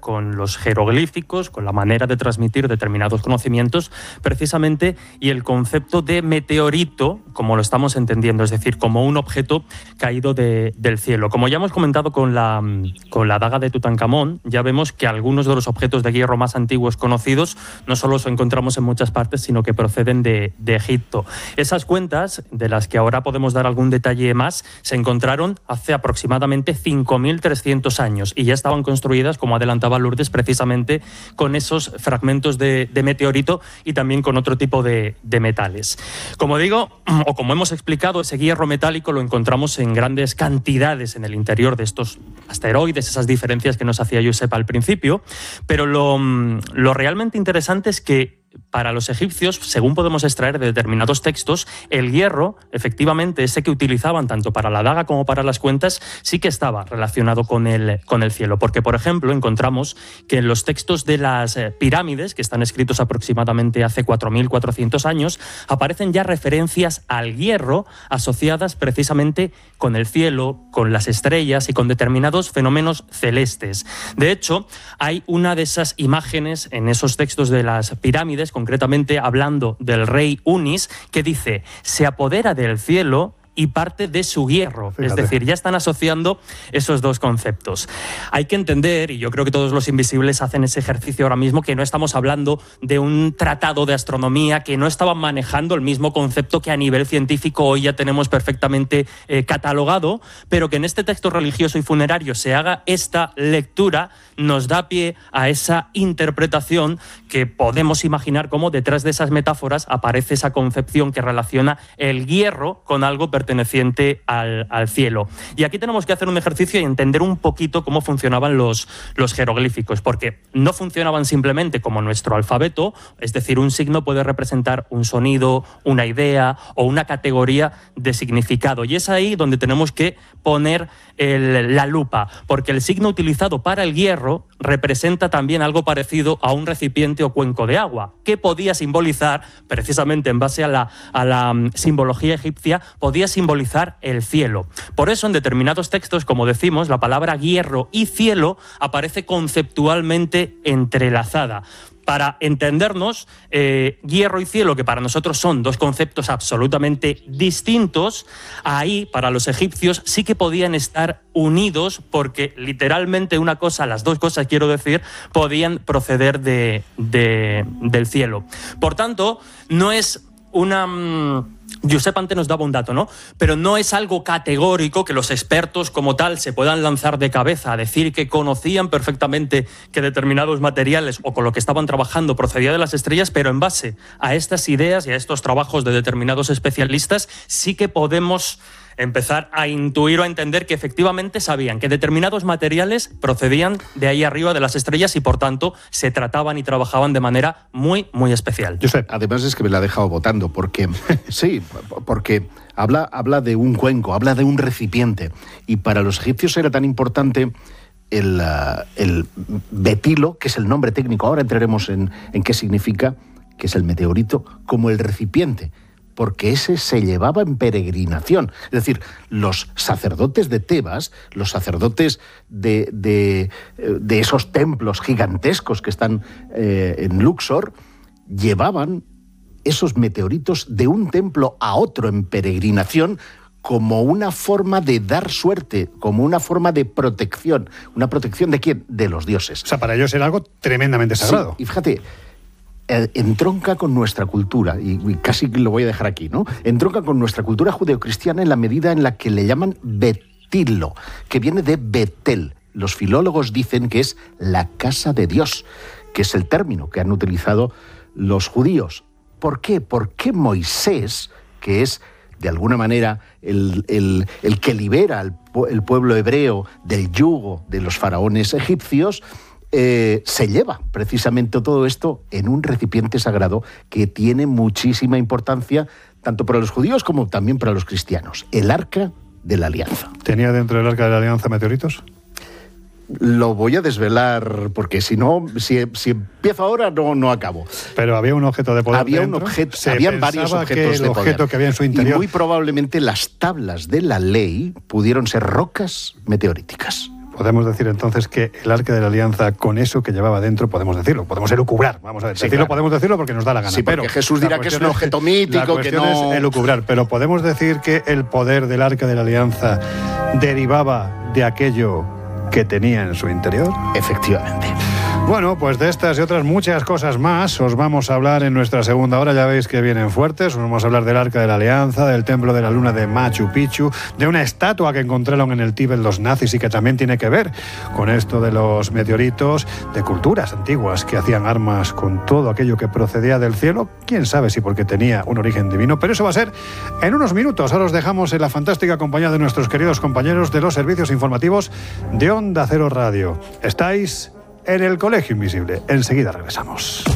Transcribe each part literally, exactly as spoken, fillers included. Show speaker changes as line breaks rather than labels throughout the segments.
con los jeroglíficos, con la manera de transmitir determinados conocimientos, precisamente, y el concepto de meteorito, como lo estamos entendiendo, es decir, como un objeto caído de, del cielo. Como ya hemos comentado con la, con la daga de Tutankamón, ya vemos que algunos de los objetos de hierro más antiguos conocidos no solo los encontramos en muchas partes, sino que proceden de, de Egipto. Esas cuentas, de las que ahora podemos dar algún detalle más, se encontraron hace aproximadamente cinco mil trescientos años y ya estaban construidas, como adelantaba Lourdes, precisamente con esos fragmentos de, de meteorito y también con otro tipo de, de metales. Como digo, o como hemos explicado, ese hierro metálico lo encontramos en grandes cantidades en el interior de estos asteroides, esas diferencias que nos hacía Josep al principio, pero lo, lo realmente interesante es que para los egipcios, según podemos extraer de determinados textos, el hierro, efectivamente, ese que utilizaban tanto para la daga como para las cuentas, sí que estaba relacionado con el, con el cielo. Porque, por ejemplo, encontramos que en los textos de las pirámides, que están escritos aproximadamente hace cuatro mil cuatrocientos años, aparecen ya referencias al hierro asociadas precisamente con el cielo, con las estrellas y con determinados fenómenos celestes. De hecho, hay una de esas imágenes en esos textos de las pirámides, concretamente hablando del rey Unis, que dice: se apodera del cielo y parte de su hierro. Fíjate. Es decir, ya están asociando esos dos conceptos. Hay que entender, y yo creo que todos los invisibles hacen ese ejercicio ahora mismo, que no estamos hablando de un tratado de astronomía, que no estaban manejando el mismo concepto que a nivel científico hoy ya tenemos perfectamente eh, catalogado, pero que en este texto religioso y funerario se haga esta lectura nos da pie a esa interpretación que podemos imaginar cómo detrás de esas metáforas aparece esa concepción que relaciona el hierro con algo perteneciente al, al cielo. Y aquí tenemos que hacer un ejercicio y entender un poquito cómo funcionaban los, los jeroglíficos, porque no funcionaban simplemente como nuestro alfabeto, es decir, un signo puede representar un sonido, una idea o una categoría de significado. Y es ahí donde tenemos que poner el, la lupa, porque el signo utilizado para el hierro representa también algo parecido a un recipiente o cuenco de agua, que podía simbolizar, precisamente en base a la, a la um, simbología egipcia, podía simbolizar el cielo. Por eso en determinados textos, como decimos, la palabra hierro y cielo aparece conceptualmente entrelazada. Para entendernos, eh, hierro y cielo, que para nosotros son dos conceptos absolutamente distintos, ahí para los egipcios sí que podían estar unidos porque literalmente una cosa, las dos cosas quiero decir, podían proceder de, de, del cielo. Por tanto, no es una... Mmm, Josep antes nos daba un dato, ¿no? Pero no es algo categórico que los expertos como tal se puedan lanzar de cabeza a decir que conocían perfectamente que determinados materiales o con lo que estaban trabajando procedía de las estrellas, pero en base a estas ideas y a estos trabajos de determinados especialistas sí que podemos empezar a intuir o a entender que efectivamente sabían que determinados materiales procedían de ahí arriba de las estrellas y por tanto se trataban y trabajaban de manera muy, muy especial.
Josep, además es que me la ha dejado votando porque, sí, porque habla, habla de un cuenco, habla de un recipiente y para los egipcios era tan importante el, uh, el betilo, que es el nombre técnico, ahora entraremos en, en qué significa, que es el meteorito, como el recipiente, porque ese se llevaba en peregrinación. Es decir, los sacerdotes de Tebas, los sacerdotes de, de, de esos templos gigantescos que están eh, en Luxor, llevaban esos meteoritos de un templo a otro en peregrinación como una forma de dar suerte, como una forma de protección. ¿Una protección de quién? De los dioses.
O sea, para ellos era algo tremendamente sagrado.
Sí, y fíjate, entronca con nuestra cultura, y casi lo voy a dejar aquí, ¿no? Entronca con nuestra cultura judeocristiana en la medida en la que le llaman betilo, que viene de Betel. Los filólogos dicen que es la casa de Dios, que es el término que han utilizado los judíos. ¿Por qué? Porque Moisés, que es de alguna manera el, el, el que libera al el pueblo hebreo del yugo de los faraones egipcios, Eh, se lleva precisamente todo esto en un recipiente sagrado que tiene muchísima importancia tanto para los judíos como también para los cristianos, el Arca de la Alianza.
¿Tenía dentro del Arca de la Alianza meteoritos?
Lo voy a desvelar porque si no, si, si empiezo ahora no, no acabo.
Pero había un objeto de poder.
Había
dentro.
un objeto, habían varios objetos
que el
de
objeto
poder.
que había en su interior.
Y muy probablemente las tablas de la ley pudieron ser rocas meteoríticas.
Podemos decir entonces que el Arca de la Alianza, con eso que llevaba dentro, podemos decirlo, podemos elucubrar, vamos a ver,
sí,
decirlo,
claro.
podemos decirlo porque nos da la gana.
Sí, porque
pero
Jesús dirá que es un objeto mítico,
la
que
cuestión
no...
es elucubrar, pero podemos decir que el poder del Arca de la Alianza derivaba de aquello que tenía en su interior.
Efectivamente.
Bueno, pues de estas y otras muchas cosas más os vamos a hablar en nuestra segunda hora. Ya veis que vienen fuertes. Os vamos a hablar del Arca de la Alianza, del Templo de la Luna de Machu Picchu, de una estatua que encontraron en el Tíbet los nazis y que también tiene que ver con esto de los meteoritos, de culturas antiguas que hacían armas con todo aquello que procedía del cielo. Quién sabe si porque tenía un origen divino, pero eso va a ser en unos minutos. Ahora os dejamos en la fantástica compañía de nuestros queridos compañeros de los servicios informativos de Onda Cero Radio. Estáis en el Colegio Invisible. Enseguida regresamos.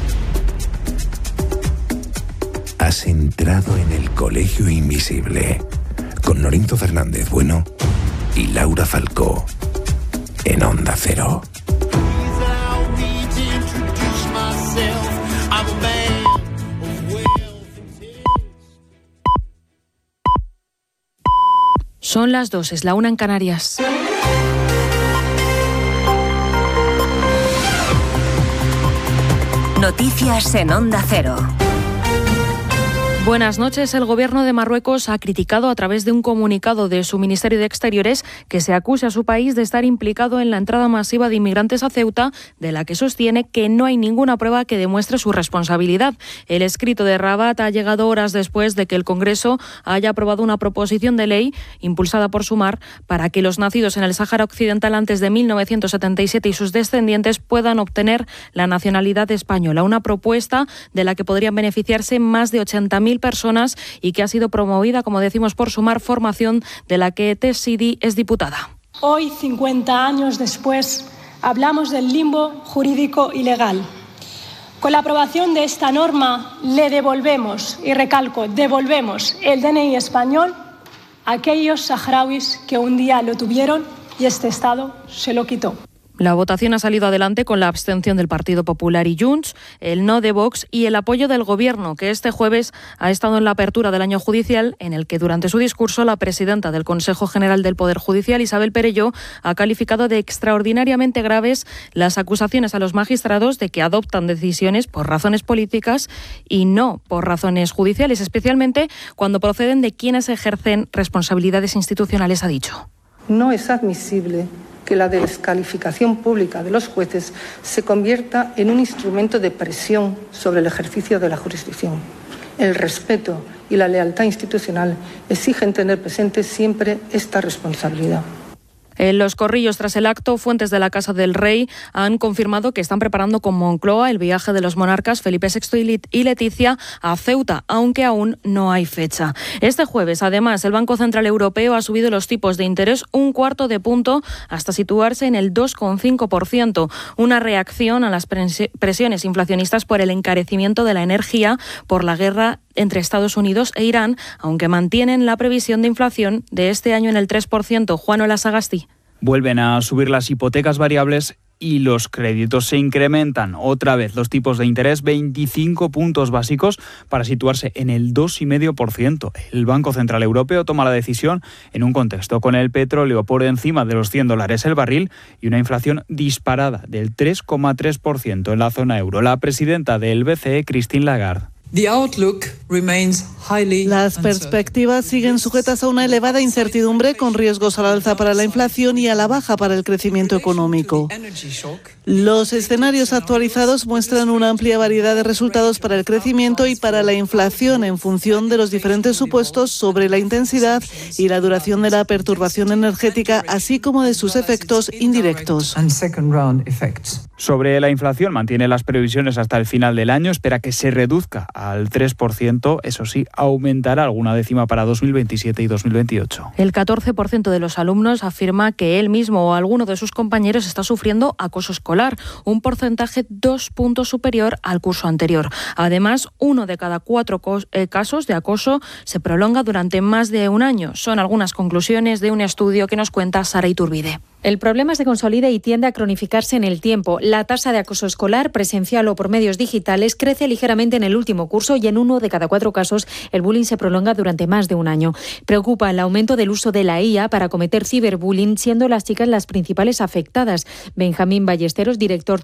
Has entrado en el Colegio Invisible con Lorenzo Fernández Bueno y Laura Falcó en Onda Cero.
Son las dos, es la una en Canarias.
Noticias en Onda Cero.
Buenas noches. El gobierno de Marruecos ha criticado a través de un comunicado de su Ministerio de Exteriores que se acuse a su país de estar implicado en la entrada masiva de inmigrantes a Ceuta, de la que sostiene que no hay ninguna prueba que demuestre su responsabilidad. El escrito de Rabat ha llegado horas después de que el Congreso haya aprobado una proposición de ley impulsada por Sumar para que los nacidos en el Sáhara Occidental antes de mil novecientos setenta y siete y sus descendientes puedan obtener la nacionalidad española. Una propuesta de la que podrían beneficiarse más de ochenta mil personas y que ha sido promovida, como decimos, por Sumar, formación de la que Tess Sidi es diputada.
Hoy, cincuenta años después, hablamos del limbo jurídico y legal. Con la aprobación de esta norma le devolvemos, y recalco, devolvemos el D N I español a aquellos saharauis que un día lo tuvieron y este Estado se lo quitó.
La votación ha salido adelante con la abstención del Partido Popular y Junts, el no de Vox y el apoyo del Gobierno, que este jueves ha estado en la apertura del año judicial, en el que durante su discurso la presidenta del Consejo General del Poder Judicial, Isabel Perelló, ha calificado de extraordinariamente graves las acusaciones a los magistrados de que adoptan decisiones por razones políticas y no por razones judiciales, especialmente cuando proceden de quienes ejercen responsabilidades institucionales, ha dicho.
No es admisible que la descalificación pública de los jueces se convierta en un instrumento de presión sobre el ejercicio de la jurisdicción. El respeto y la lealtad institucional exigen tener presente siempre esta responsabilidad.
En Los Corrillos, tras el acto, fuentes de la Casa del Rey han confirmado que están preparando con Moncloa el viaje de los monarcas Felipe sexto y Leticia a Ceuta, aunque aún no hay fecha. Este jueves, además, el Banco Central Europeo ha subido los tipos de interés un cuarto de punto hasta situarse en el dos coma cinco por ciento, una reacción a las presiones inflacionistas por el encarecimiento de la energía por la guerra entre Estados Unidos e Irán, aunque mantienen la previsión de inflación de este año en el tres por ciento. Juan Olasagasti.
Vuelven a subir las hipotecas variables y los créditos se incrementan. Otra vez los tipos de interés, veinticinco puntos básicos para situarse en el dos coma cinco por ciento. El Banco Central Europeo toma la decisión en un contexto con el petróleo por encima de los cien dólares el barril y una inflación disparada del tres coma tres por ciento en la zona euro. La presidenta del B C E, Christine Lagarde.
Las perspectivas siguen sujetas a una elevada incertidumbre, con riesgos al alza para la inflación y a la baja para el crecimiento económico. Los escenarios actualizados muestran una amplia variedad de resultados para el crecimiento y para la inflación en función de los diferentes supuestos sobre la intensidad y la duración de la perturbación energética, así como de sus efectos indirectos.
Sobre la inflación, mantiene las previsiones hasta el final del año, espera que se reduzca al tres por ciento, eso sí, aumentará alguna décima para dos mil veintisiete y dos mil veintiocho.
El catorce por ciento de los alumnos afirma que él mismo o alguno de sus compañeros está sufriendo acoso escolar. escolar, un porcentaje dos puntos superior al curso anterior. Además, uno de cada cuatro casos de acoso se prolonga durante más de un año. Son algunas conclusiones de un estudio que nos cuenta Sara Iturbide.
El problema se consolida y tiende a cronificarse en el tiempo. La tasa de acoso escolar, presencial o por medios digitales, crece ligeramente en el último curso y en uno de cada cuatro casos el bullying se prolonga durante más de un año. Preocupa el aumento del uso de la I A para cometer ciberbullying, siendo las chicas las principales afectadas. Benjamín Ballesteros, director